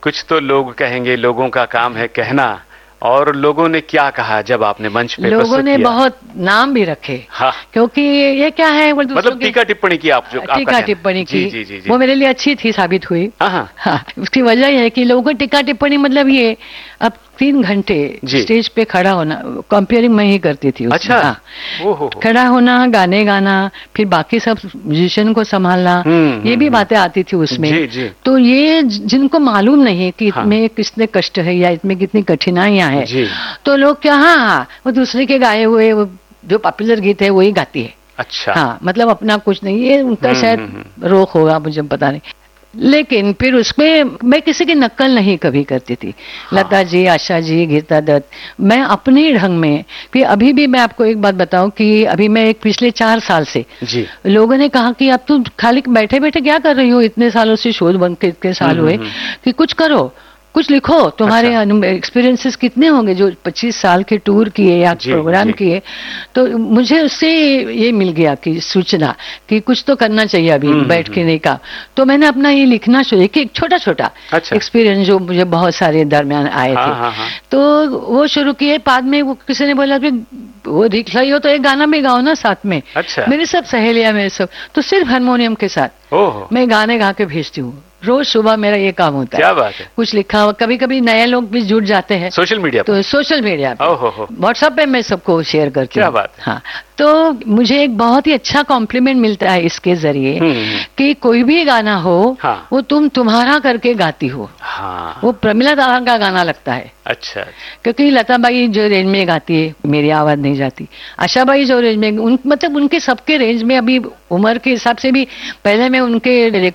कुछ तो लोग कहेंगे, लोगों का काम है कहना, और लोगों ने क्या कहा जब आपने मंच पे लोगों ने किया? बहुत नाम भी रखे। हाँ। क्योंकि ये क्या है, वो मतलब टीका टिप्पणी की, आप जो टीका टिप्पणी की, जी, जी, जी, वो मेरे लिए अच्छी थी, साबित हुई। हाँ। उसकी वजह यह है कि लोगों को टीका टिप्पणी मतलब ये, अब 3 घंटे स्टेज पे खड़ा होना, कंपेयरिंग मैं ही करती थी उसमें। अच्छा। हाँ। खड़ा होना, गाने गाना, फिर बाकी सब म्यूजिशियन को संभालना, ये भी बातें आती थी उसमें। जी। तो ये जिनको मालूम नहीं कि इसमें कितने कष्ट है या इसमें कितनी कठिनाइयां हैं, तो लोग क्या, हाँ वो दूसरे के गाए हुए वो जो पॉपुलर गीत है वही गाती है। अच्छा। हाँ, मतलब अपना कुछ नहीं, ये उनका शायद रोक होगा, मुझे पता नहीं। लेकिन फिर उसमें मैं किसी की नकल नहीं कभी करती थी। हाँ। लता जी, आशा जी, गीता दत्त, मैं अपने ढंग में। कि अभी भी मैं आपको एक बात बताऊं कि अभी मैं एक पिछले 4 साल से जी। लोगों ने कहा कि अब तुम खाली बैठे बैठे क्या कर रही हो, इतने सालों से शोध बंद के इतने साल हुए, कि कुछ करो, कुछ लिखो, तुम्हारे एक्सपीरियंसेस कितने होंगे जो 25 साल के टूर किए या प्रोग्राम किए। तो मुझे उससे ये मिल गया कि सूचना कि कुछ तो करना चाहिए अभी बैठ के नहीं का। तो मैंने अपना ये लिखना शुरू किया, एक छोटा छोटा एक्सपीरियंस जो मुझे बहुत सारे दरमियान आए थे। तो वो शुरू किए। बाद में वो किसी ने बोला कि वो लिख रही हो तो एक गाना भी गाओ ना साथ में। मेरी सब सहेलियां, मेरे सब, तो सिर्फ हारमोनियम के साथ मैं गाने गा के भेजती हूँ। रोज सुबह मेरा ये काम होता है। क्या बात है। कुछ लिखा हुआ, कभी कभी नए लोग भी जुड़ जाते हैं सोशल मीडिया पे। तो सोशल मीडिया पे, व्हाट्सएप पे मैं सबको शेयर करती हूँ। क्या बात है। हाँ, तो मुझे एक बहुत ही अच्छा कॉम्प्लीमेंट मिलता है इसके जरिए कि कोई भी गाना हो वो तुम्हारा करके गाती हो। हाँ। वो प्रमिला दादा का गाना लगता है। अच्छा। क्योंकि लता बाई जो रेंज में गाती है मेरी आवाज नहीं जाती, आशा बाई जो रेंज में, मतलब उनके सबके रेंज में, अभी उम्र के हिसाब से भी पहले मैं उनके